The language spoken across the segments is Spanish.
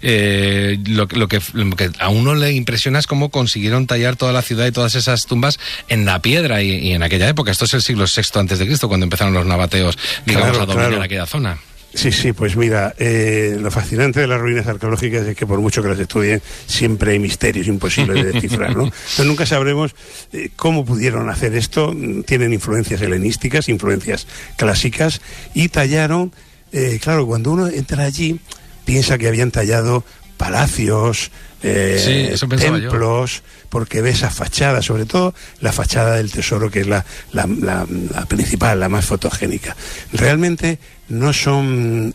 lo que a uno le impresiona es cómo consiguieron tallar toda la ciudad y todas esas tumbas en la piedra y en aquella época. Esto es el siglo VI antes de Cristo, cuando empezaron los nabateos, digamos, a dominar aquella zona. Sí, pues mira, lo fascinante de las ruinas arqueológicas es que por mucho que las estudien, siempre hay misterios imposibles de descifrar, ¿no? Pero nunca sabremos cómo pudieron hacer esto. Tienen influencias helenísticas, influencias clásicas, y tallaron, claro, cuando uno entra allí, piensa que habían tallado palacios, templos, porque ve esa fachada, sobre todo la fachada del tesoro, que es la principal, la más fotogénica. Realmente no son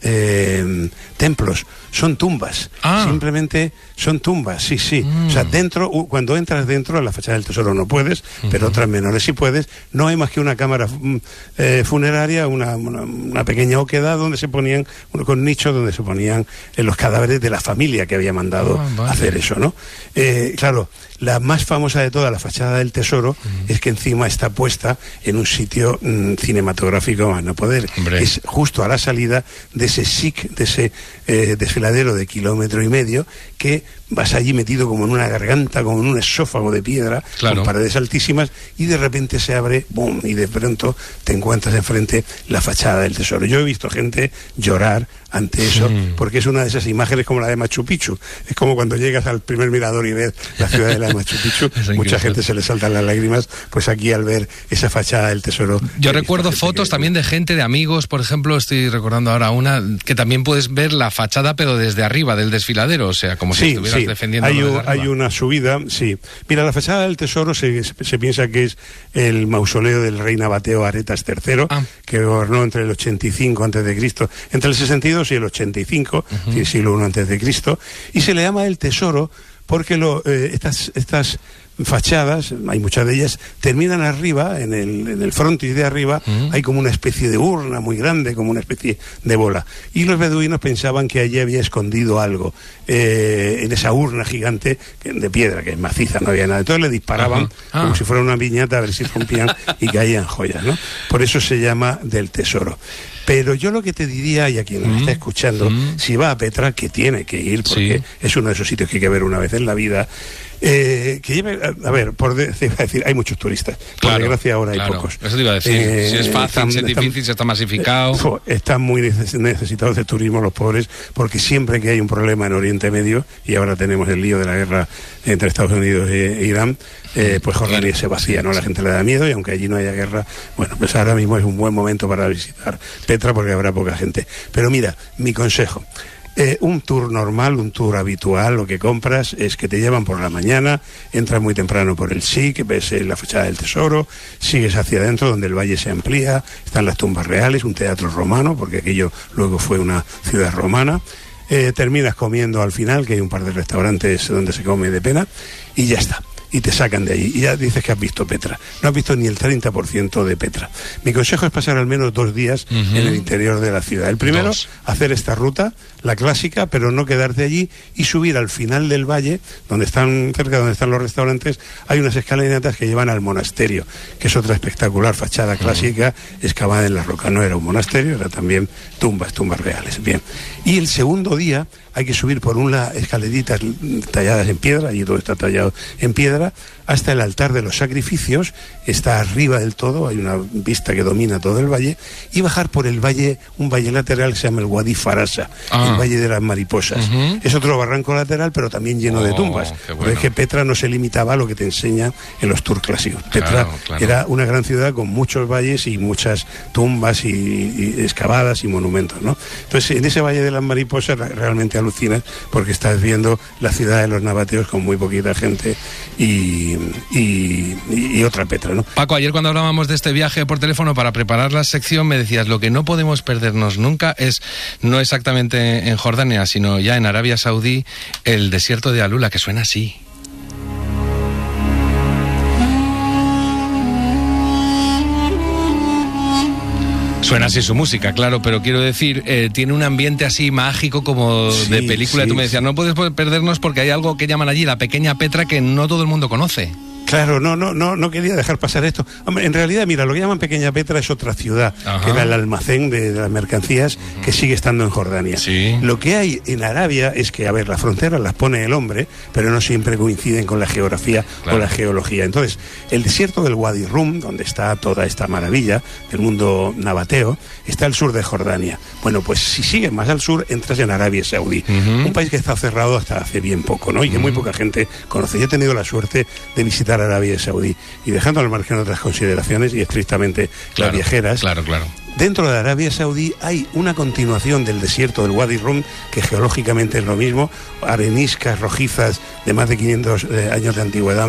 templos, son tumbas. Simplemente son tumbas, sí. O sea, cuando entras dentro, a la fachada del tesoro no puedes, pero otras menores sí puedes. No hay más que una cámara funeraria, una pequeña oquedad donde se ponían, con nichos donde se ponían los cadáveres de la familia que había mandado hacer eso, ¿no? Claro, la más famosa de todas, la fachada del tesoro, es que encima está puesta en un sitio cinematográfico a no poder. Es justo a la salida de ese SIC, de ese desfiladero de 1,5 kilómetros, que vas allí metido como en una garganta, como en un esófago de piedra, con paredes altísimas, y de repente se abre, ¡bum!, y de pronto te encuentras enfrente la fachada del tesoro. Yo he visto gente llorar ante eso, porque es una de esas imágenes como la de Machu Picchu. Es como cuando llegas al primer mirador y ves la ciudad de la Machu Picchu, mucha gente se le saltan las lágrimas, pues aquí al ver esa fachada del tesoro. Yo recuerdo fotos también de gente, de amigos, por ejemplo, estoy recordando ahora una, que también puedes ver la fachada, pero desde arriba del desfiladero, o sea, como si estuvieras defendiendo. Hay una subida, sí. Mira, la fachada del tesoro se piensa que es el mausoleo del rey nabateo Aretas III, que gobernó entre el 85 a.C., entre el 62 y el 85, siglo I a.C., y se le llama el tesoro porque estas fachadas, hay muchas de ellas, terminan arriba, en el frontis de arriba, hay como una especie de urna muy grande, como una especie de bola. Y los beduinos pensaban que allí había escondido algo, en esa urna gigante de piedra, que es maciza, no había nada. Entonces le disparaban como si fuera una piñata, a ver si rompían y caían joyas, ¿no? Por eso se llama del tesoro. Pero yo lo que te diría, y a quien nos está escuchando, si va a Petra, que tiene que ir, porque es uno de esos sitios que hay que ver una vez en la vida, que lleve, a ver, hay muchos turistas, por desgracia ahora hay pocos. Eso te iba a decir, si es fácil, si es difícil, si está masificado. Están muy necesitados de turismo los pobres, porque siempre que hay un problema en Oriente Medio, y ahora tenemos el lío de la guerra entre Estados Unidos e Irán, pues Jordania se vacía, ¿no? La gente le da miedo, y aunque allí no haya guerra, bueno, pues ahora mismo es un buen momento para visitar Petra, porque habrá poca gente. Pero mira, mi consejo: un tour normal, un tour habitual, lo que compras es que te llevan por la mañana, entras muy temprano por el SIC, ves la fachada del tesoro, sigues hacia adentro donde el valle se amplía, están las tumbas reales, un teatro romano, porque aquello luego fue una ciudad romana. Terminas comiendo al final, que hay un par de restaurantes donde se come de pena, y ya está. Y te sacan de ahí, y ya dices que has visto Petra. No has visto ni el 30% de Petra. Mi consejo es pasar al menos 2 días en el interior de la ciudad. El primero, hacer esta ruta, la clásica, pero no quedarte allí, y subir al final del valle, cerca donde están los restaurantes, hay unas escalinatas que llevan al monasterio, que es otra espectacular fachada clásica, excavada en la roca. No era un monasterio, era también tumbas reales. Bien. Y el segundo día hay que subir por unas escaleritas talladas en piedra, allí todo está tallado en piedra, hasta el altar de los sacrificios, está arriba del todo, hay una vista que domina todo el valle, y bajar por el valle, un valle lateral que se llama el Wadi Farasa, el Valle de las Mariposas. Es otro barranco lateral, pero también lleno de tumbas. Porque es que Petra no se limitaba a lo que te enseña en los tours clásicos. Petra era una gran ciudad con muchos valles y muchas tumbas y excavadas y monumentos, ¿no? Entonces, en ese Valle de las Mariposas realmente alucinas, porque estás viendo la ciudad de los nabateos con muy poquita gente y otra Petra, ¿no? Paco, ayer cuando hablábamos de este viaje por teléfono para preparar la sección, me decías, lo que no podemos perdernos nunca es, no exactamente en Jordania, sino ya en Arabia Saudí, el desierto de Alula, que suena así. Suena así su música, claro, pero quiero decir, tiene un ambiente así mágico como de película. Tú me decías, no puedes perdernos porque hay algo que llaman allí la pequeña Petra que no todo el mundo conoce. Claro, no quería dejar pasar esto. Hombre, en realidad, mira, lo que llaman Pequeña Petra es otra ciudad, que era el almacén de las mercancías, que sigue estando en Jordania. Sí. Lo que hay en Arabia es que, a ver, las fronteras las pone el hombre, pero no siempre coinciden con la geografía o la geología. Entonces, el desierto del Wadi Rum, donde está toda esta maravilla del mundo nabateo, está al sur de Jordania. Bueno, pues si sigues más al sur, entras en Arabia Saudí, un país que está cerrado hasta hace bien poco, ¿no? Y que muy poca gente conoce. Yo he tenido la suerte de visitar Arabia Saudí, y dejando al margen otras consideraciones y estrictamente las viajeras, claro. Dentro de Arabia Saudí hay una continuación del desierto del Wadi Rum, que geológicamente es lo mismo, areniscas rojizas de más de 500 años de antigüedad,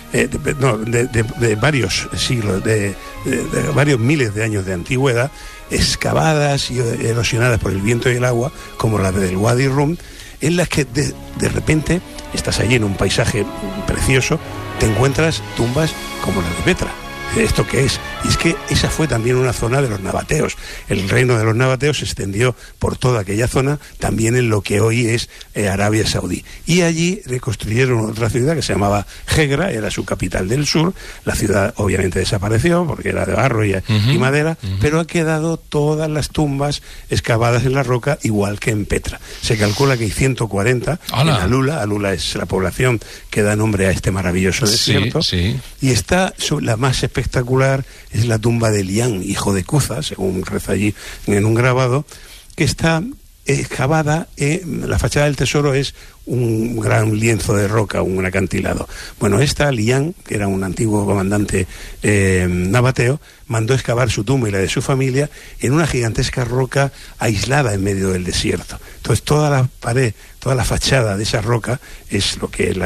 de varios siglos, de varios miles de años de antigüedad, excavadas y erosionadas por el viento y el agua, como la del Wadi Rum, en las que de repente estás allí en un paisaje precioso, te encuentras tumbas como la de Petra. ¿Esto qué es? Y es que esa fue también una zona de los nabateos. El reino de los nabateos se extendió por toda aquella zona, también en lo que hoy es Arabia Saudí. Y allí reconstruyeron otra ciudad que se llamaba Hegra, era su capital del sur. La ciudad obviamente desapareció porque era de barro y madera, pero ha quedado todas las tumbas excavadas en la roca, igual que en Petra. Se calcula que hay 140 en Alula. Alula es la población que da nombre a este maravilloso desierto. Sí. Y está la más espectacular es la tumba de Lián, hijo de Cuza, según reza allí en un grabado, que está excavada, la fachada del tesoro es un gran lienzo de roca, un acantilado. Bueno, esta Lián, que era un antiguo comandante nabateo, mandó excavar su tumba y la de su familia en una gigantesca roca aislada en medio del desierto. Entonces toda la pared, toda la fachada de esa roca es lo que es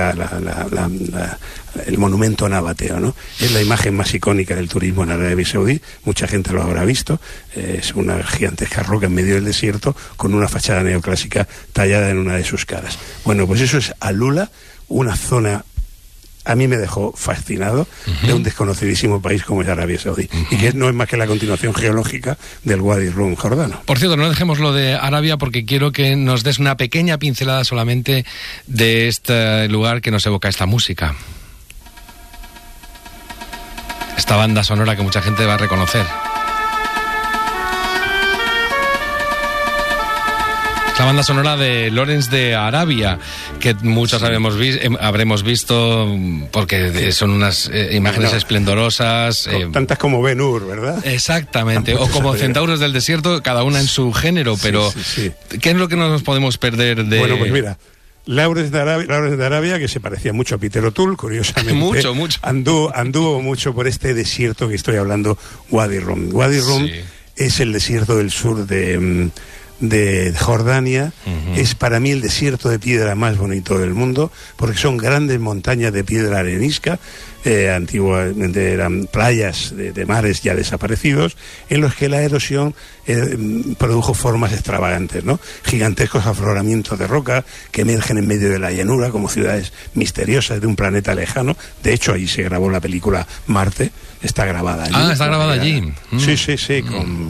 el monumento nabateo, ¿no? Es la imagen más icónica del turismo en Arabia Saudí, mucha gente lo habrá visto, es una gigantesca roca en medio del desierto con una fachada neoclásica tallada en una de sus caras. Bueno, pues eso es Alula, una zona, a mí me dejó fascinado, de un desconocidísimo país como es Arabia Saudí, y que no es más que la continuación geológica del Wadi Rum jordano. Por cierto, no dejemos lo de Arabia porque quiero que nos des una pequeña pincelada solamente de este lugar que nos evoca esta música. Esta banda sonora que mucha gente va a reconocer. La banda sonora de Lawrence de Arabia, que muchos habremos visto porque son unas imágenes esplendorosas. Tantas como Ben-Hur, ¿verdad? Exactamente, o como Centauros del Desierto, cada una en su género, pero ¿qué es lo que no nos podemos perder de...? Bueno, pues mira, Lawrence de Arabia, que se parecía mucho a Peter O'Toole, curiosamente. mucho. Anduvo mucho por este desierto que estoy hablando, Wadi Rum. Wadi Rum es el desierto del sur de Jordania. Es para mí el desierto de piedra más bonito del mundo, porque son grandes montañas de piedra arenisca, antiguamente eran playas de mares ya desaparecidos, en los que la erosión produjo formas extravagantes, ¿no? Gigantescos afloramientos de roca que emergen en medio de la llanura como ciudades misteriosas de un planeta lejano. De hecho, ahí se grabó la película Marte, está grabada allí. Está grabada allí. Sí,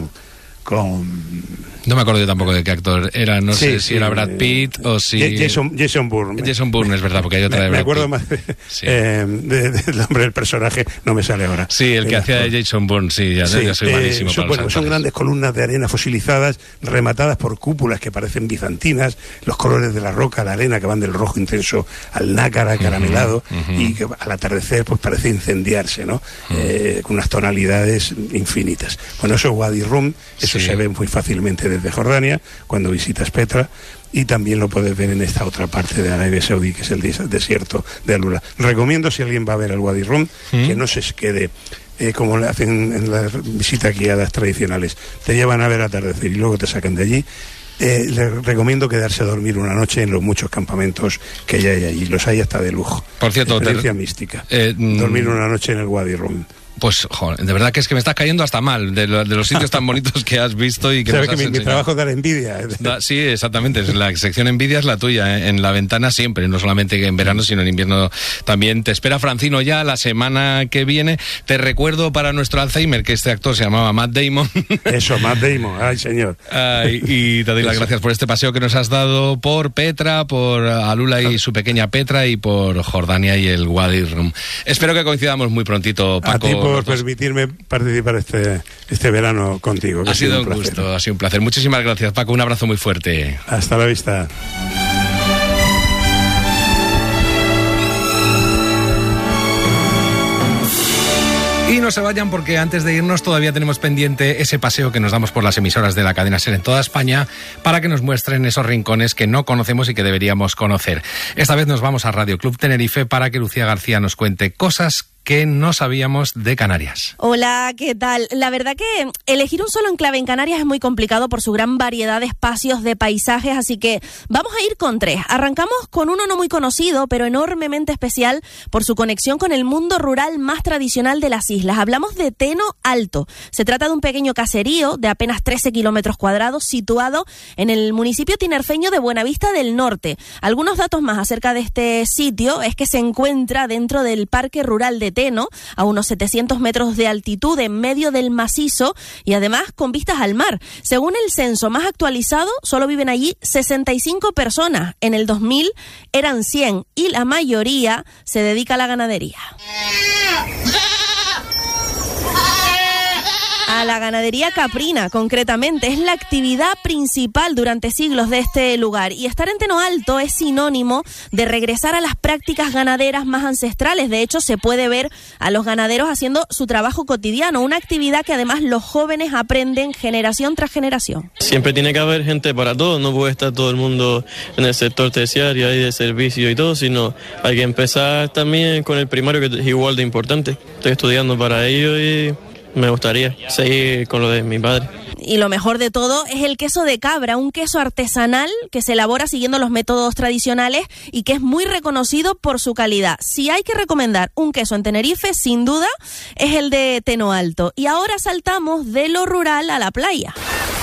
No me acuerdo yo tampoco de qué actor era, no sé si era Brad Pitt o si... Jason Bourne. Jason Bourne, es verdad, porque hay otra de Brad Pitt. Me acuerdo más del nombre del personaje, no me sale ahora. Sí, el que hacía de Jason Bourne, yo soy malísimo para los actores. Son grandes columnas de arena fosilizadas, rematadas por cúpulas que parecen bizantinas, los colores de la roca, la arena, que van del rojo intenso al nácar caramelado, y que al atardecer pues parece incendiarse, ¿no? Con unas tonalidades infinitas. Bueno, eso es Wadi Rum, eso se ve muy fácilmente desde Jordania cuando visitas Petra, y también lo puedes ver en esta otra parte de Arabia Saudí, que es el desierto de Alula. Recomiendo, si alguien va a ver el Wadi Rum, que no se quede como le hacen en las visitas guiadas tradicionales, te llevan a ver atardecer y luego te sacan de allí. Les recomiendo quedarse a dormir una noche en los muchos campamentos que ya hay allí, los hay hasta de lujo. Por cierto, experiencia mística. Dormir una noche en el Wadi Rum. Pues, joder, de verdad que es que me estás cayendo hasta mal de los sitios tan bonitos que has visto y que nos has enseñado. Mi trabajo es dar envidia. Sí, exactamente. La sección envidia es la tuya, en La Ventana siempre, no solamente en verano, sino en invierno también. Te espera Francino ya la semana que viene. Te recuerdo para nuestro Alzheimer que este actor se llamaba Matt Damon. Eso, Matt Damon. Ay, señor. Y te doy las gracias por este paseo que nos has dado por Petra, por Alula y su pequeña Petra, y por Jordania y el Wadi Rum. Espero que coincidamos muy prontito, Paco. A ti por permitirme participar este verano contigo. Ha sido un gusto, ha sido un placer. Muchísimas gracias, Paco. Un abrazo muy fuerte. Hasta la vista. Y no se vayan, porque antes de irnos todavía tenemos pendiente ese paseo que nos damos por las emisoras de la cadena SER en toda España para que nos muestren esos rincones que no conocemos y que deberíamos conocer. Esta vez nos vamos a Radio Club Tenerife para que Lucía García nos cuente cosas que no sabíamos de Canarias. Hola, ¿qué tal? La verdad que elegir un solo enclave en Canarias es muy complicado por su gran variedad de espacios, de paisajes, así que vamos a ir con 3. Arrancamos con uno no muy conocido, pero enormemente especial por su conexión con el mundo rural más tradicional de las islas. Hablamos de Teno Alto. Se trata de un pequeño caserío de apenas 13 kilómetros cuadrados situado en el municipio tinerfeño de Buenavista del Norte. Algunos datos más acerca de este sitio es que se encuentra dentro del Parque Rural de Teno, a unos 700 metros de altitud en medio del macizo y además con vistas al mar. Según el censo más actualizado, solo viven allí 65 personas. En el 2000 eran 100 y la mayoría se dedica a la ganadería. A la ganadería caprina, concretamente, es la actividad principal durante siglos de este lugar. Y estar en Teno Alto es sinónimo de regresar a las prácticas ganaderas más ancestrales. De hecho, se puede ver a los ganaderos haciendo su trabajo cotidiano, una actividad que además los jóvenes aprenden generación tras generación. Siempre tiene que haber gente para todo, no puede estar todo el mundo en el sector terciario y de servicio y todo, sino hay que empezar también con el primario, que es igual de importante. Estoy estudiando para ello y me gustaría seguir con lo de mi padre. Y lo mejor de todo es el queso de cabra, un queso artesanal que se elabora siguiendo los métodos tradicionales y que es muy reconocido por su calidad. Si hay que recomendar un queso en Tenerife, sin duda, es el de Teno Alto. Y ahora saltamos de lo rural a la playa.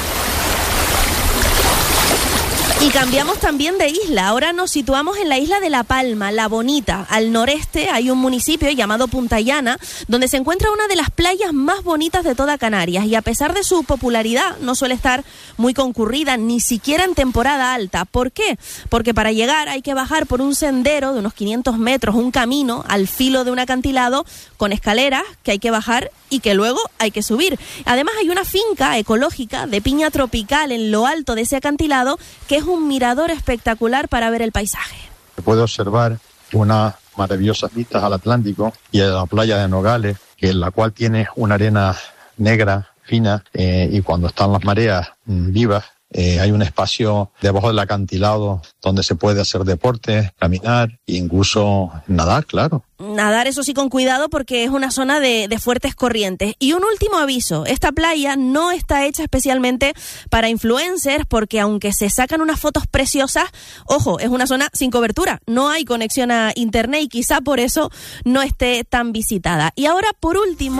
Y cambiamos también de isla. Ahora nos situamos en la isla de La Palma, La Bonita. Al noreste hay un municipio llamado Punta Llana, donde se encuentra una de las playas más bonitas de toda Canarias. Y a pesar de su popularidad, no suele estar muy concurrida, ni siquiera en temporada alta. ¿Por qué? Porque para llegar hay que bajar por un sendero de unos 500 metros, un camino al filo de un acantilado con escaleras que hay que bajar y que luego hay que subir. Además hay una finca ecológica de piña tropical en lo alto de ese acantilado que es un mirador espectacular para ver el paisaje. Se puede observar unas maravillosas vistas al Atlántico y a la playa de Nogales, en la cual tiene una arena negra, fina, y cuando están las mareas vivas, hay un espacio debajo del acantilado donde se puede hacer deporte, caminar e incluso nadar, claro. Nadar, eso sí, con cuidado porque es una zona de fuertes corrientes. Y un último aviso, esta playa no está hecha especialmente para influencers porque aunque se sacan unas fotos preciosas, ojo, es una zona sin cobertura, no hay conexión a internet y quizá por eso no esté tan visitada. Y ahora, por último...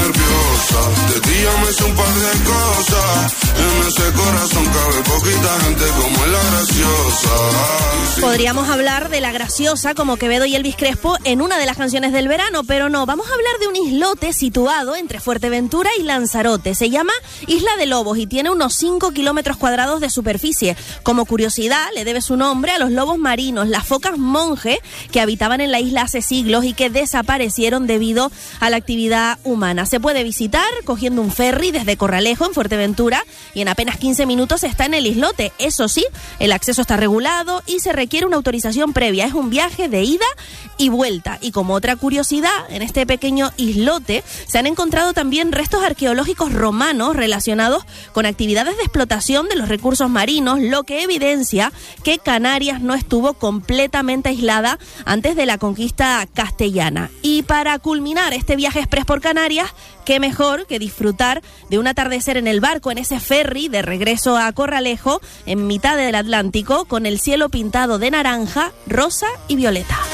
Podríamos hablar de La Graciosa, como Quevedo y Elvis Crespo, en una de las canciones del verano, pero no, vamos a hablar de un islote situado entre Fuerteventura y Lanzarote. Se llama Isla de Lobos y tiene unos 5 kilómetros cuadrados de superficie. Como curiosidad, le debe su nombre a los lobos marinos, las focas monje, que habitaban en la isla hace siglos y que desaparecieron debido a la actividad humana. Se puede visitar cogiendo un ferry desde Corralejo, en Fuerteventura, y en apenas 15 minutos está en el islote. Eso sí, el acceso está regulado y se requiere una autorización previa. Es un viaje de ida y vuelta. Y como otra curiosidad, en este pequeño islote se han encontrado también restos arqueológicos romanos relacionados con actividades de explotación de los recursos marinos, lo que evidencia que Canarias no estuvo completamente aislada antes de la conquista castellana. Y para culminar este viaje express por Canarias, qué mejor que disfrutar de un atardecer en el barco, en ese ferry de regreso a Corralejo, en mitad del Atlántico, con el cielo pintado de naranja, rosa y violeta.